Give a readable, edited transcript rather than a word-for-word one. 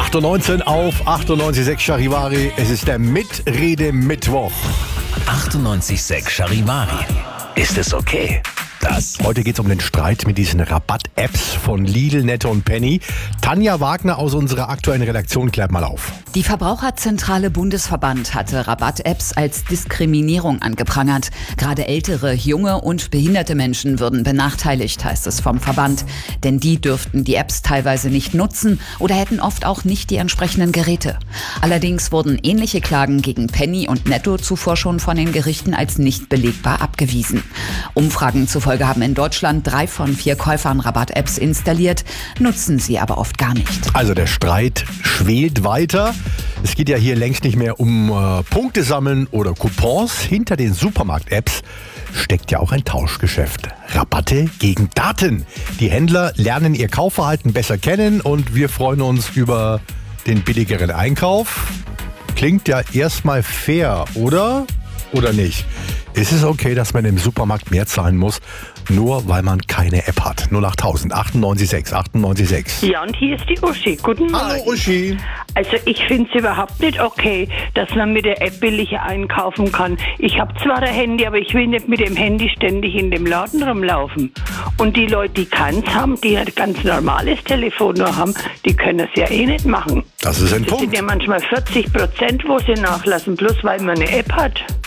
8:19 auf 98.6 Charivari. Es ist der Mitrede-Mittwoch. 98.6 Charivari. Ist es okay? Heute geht es um den Streit mit diesen Rabatt-Apps von Lidl, Netto und Penny. Tanja Wagner aus unserer aktuellen Redaktion klärt mal auf. Die Verbraucherzentrale Bundesverband hatte Rabatt-Apps als Diskriminierung angeprangert. Gerade ältere, junge und behinderte Menschen würden benachteiligt, heißt es vom Verband. Denn die dürften die Apps teilweise nicht nutzen oder hätten oft auch nicht die entsprechenden Geräte. Allerdings wurden ähnliche Klagen gegen Penny und Netto zuvor schon von den Gerichten als nicht belegbar abgewiesen. Umfragen zufolge haben in Deutschland 3 von 4 Käufern Rabatt-Apps installiert, nutzen sie aber oft gar nicht. Also der Streit schwelt weiter. Es geht ja hier längst nicht mehr um Punkte sammeln oder Coupons. Hinter den Supermarkt-Apps steckt ja auch ein Tauschgeschäft. Rabatte gegen Daten. Die Händler lernen ihr Kaufverhalten besser kennen und wir freuen uns über den billigeren Einkauf. Klingt ja erstmal fair, oder? Oder nicht? Ist es okay, dass man im Supermarkt mehr zahlen muss, nur weil man keine App hat? 08000 98.6 98.6. Ja, und hier ist die Uschi. Guten Morgen. Hallo Uschi. Also ich finde es überhaupt nicht okay, dass man mit der App billiger einkaufen kann. Ich habe zwar ein Handy, aber ich will nicht mit dem Handy ständig in dem Laden rumlaufen. Und die Leute, die keins haben, die ein ganz normales Telefon nur haben, die können es ja eh nicht machen. Das ist ein Das sind Punkt. ja manchmal 40%, wo sie nachlassen, bloß weil man eine App hat.